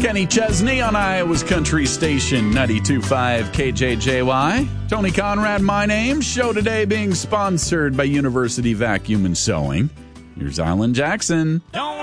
Kenny Chesney on Iowa's Country Station 92.5 KJJY. Tony Conrad, my name. Show today being sponsored by University Vacuum and Sewing. Here's Alan Jackson. Don't